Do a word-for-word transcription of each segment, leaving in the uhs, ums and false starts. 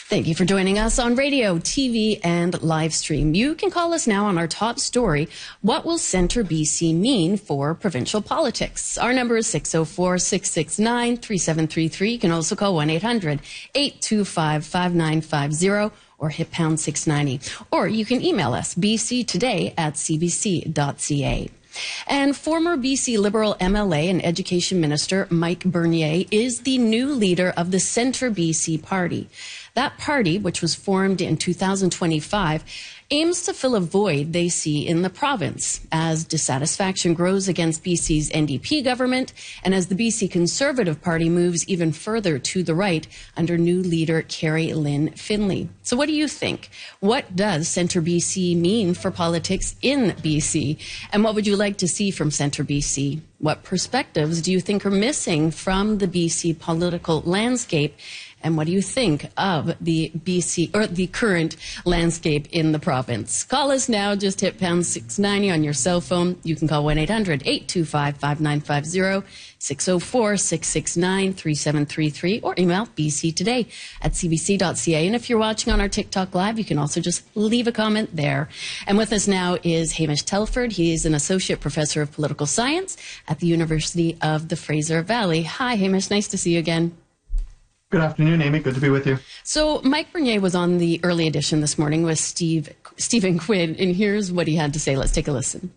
Thank you for joining us on radio, T V, and live stream. You can call us now on our top story, What Will Centre B C Mean for Provincial Politics? Our number is six oh four, six six nine, three seven three three. You can also call one eight hundred, eight two five, five nine five zero or hit pound six ninety. Or you can email us, b c today at c b c dot c a. And former B C Liberal M L A and Education Minister Mike Bernier is the new leader of the Centre B C party. That party, which was formed in two thousand twenty-five, aims to fill a void they see in the province as dissatisfaction grows against B C's N D P government and as the B C Conservative Party moves even further to the right under new leader Carrie Lynn Finlay. So what do you think? What does Centre B C mean for politics in B C? And what would you like to see from Centre B C? What perspectives do you think are missing from the B C political landscape? And what do you think of the B C or the current landscape in the province? Call us now. Just hit pound six ninety on your cell phone. You can call one eight hundred, eight two five, five nine five zero, six oh four, six six nine, three seven three three, or email b c today at c b c dot c a. And if you're watching on our TikTok Live, you can also just leave a comment there. And with us now is Hamish Telford. He is an associate professor of political science at the University of the Fraser Valley. Hi, Hamish. Nice to see you again. Good afternoon, Amy. Good to be with you. So Mike Bernier was on the early edition this morning with Steve Stephen Quinn, and here's what he had to say. Let's take a listen.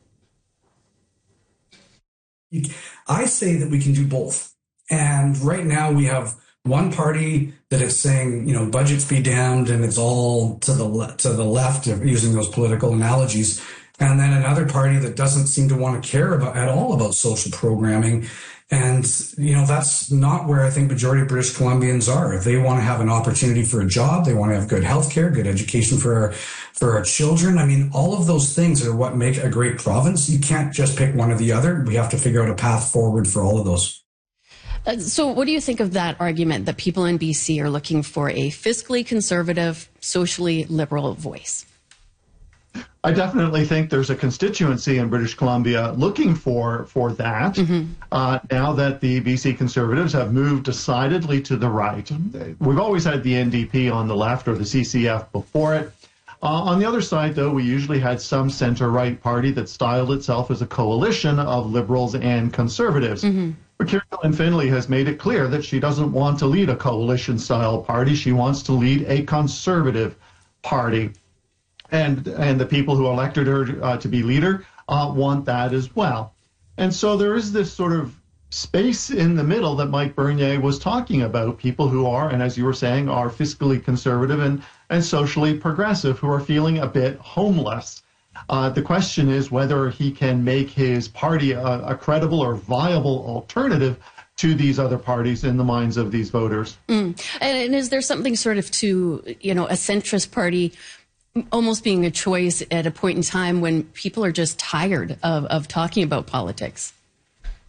I say that we can do both. And right now we have one party that is saying, you know, budgets be damned, and it's all to the le- to the left, using those political analogies. And then another party that doesn't seem to want to care about at all about social programming. And, you know, that's not where I think majority of British Columbians are. They want to have an opportunity for a job. They want to have good health care, good education for our, for our children. I mean, all of those things are what make a great province. You can't just pick one or the other. We have to figure out a path forward for all of those. Uh, so what do you think of that argument that people in B C are looking for a fiscally conservative, socially liberal voice? I definitely think there's a constituency in British Columbia looking for for that. Mm-hmm. Uh, now that the B C Conservatives have moved decidedly to the right. We've always had the N D P on the left, or the C C F before it. Uh, on the other side, though, we usually had some center-right party that styled itself as a coalition of liberals and conservatives. Mm-hmm. But Carrie Lynn Finlay has made it clear that she doesn't want to lead a coalition-style party. She wants to lead a conservative party. And and the people who elected her uh, to be leader uh, want that as well. And so there is this sort of space in the middle that Mike Bernier was talking about, people who are, and as you were saying, are fiscally conservative and, and socially progressive, who are feeling a bit homeless. Uh, the question is whether he can make his party a, a credible or viable alternative to these other parties in the minds of these voters. Mm. And, and is there something sort of to, you know, a centrist party almost being a choice at a point in time when people are just tired of, of talking about politics?